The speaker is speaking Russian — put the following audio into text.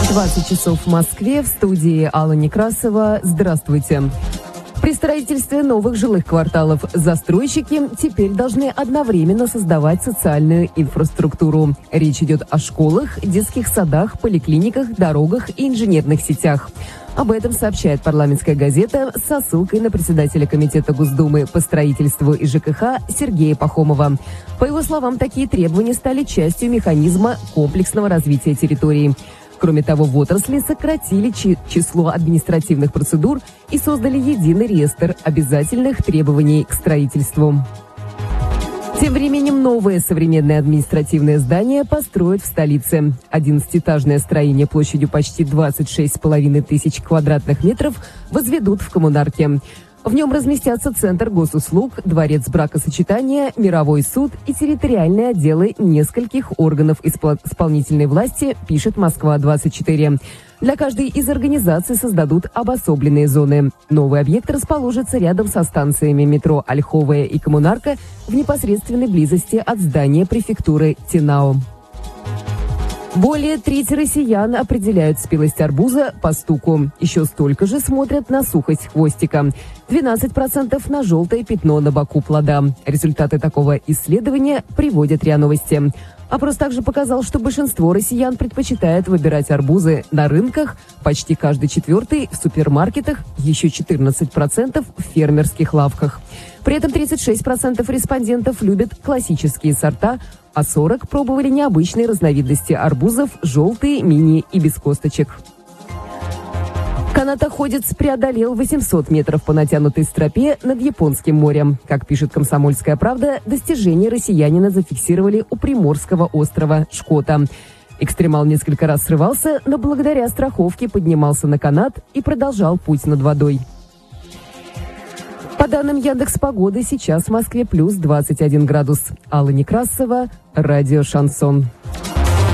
20 часов в Москве, в студии Алла Некрасова. Здравствуйте. При строительстве новых жилых кварталов застройщики теперь должны одновременно создавать социальную инфраструктуру. Речь идет о школах, детских садах, поликлиниках, дорогах и инженерных сетях. Об этом сообщает парламентская газета со ссылкой на председателя Комитета Госдумы по строительству и ЖКХ Сергея Пахомова. По его словам, такие требования стали частью механизма комплексного развития территории. Кроме того, в отрасли сократили число административных процедур и создали единый реестр обязательных требований к строительству. Тем временем новое современное административное здание построят в столице. 11-этажное строение площадью почти 26,5 тысяч квадратных метров возведут в Коммунарке. В нем разместятся Центр госуслуг, Дворец бракосочетания, Мировой суд и территориальные отделы нескольких органов исполнительной власти, пишет Москва-24. Для каждой из организаций создадут обособленные зоны. Новый объект расположится рядом со станциями метро Ольховая и Коммунарка в непосредственной близости от здания префектуры Тенао. Более трети россиян определяют спелость арбуза по стуку. Еще столько же смотрят на сухость хвостика. 12% на желтое пятно на боку плода. Результаты такого исследования приводят РИА Новости. Опрос также показал, что большинство россиян предпочитает выбирать арбузы на рынках, почти каждый четвертый в супермаркетах, еще 14% в фермерских лавках. При этом 36% респондентов любят классические сорта, а 40% пробовали необычные разновидности арбузов, желтые, мини и без косточек. Канатоходец преодолел 800 метров по натянутой стропе над Японским морем. Как пишет «Комсомольская правда», достижение россиянина зафиксировали у приморского острова Шкота. Экстремал несколько раз срывался, но благодаря страховке поднимался на канат и продолжал путь над водой. По данным Яндекс.Погоды, сейчас в Москве плюс 21 градус. Алла Некрасова, радио «Шансон».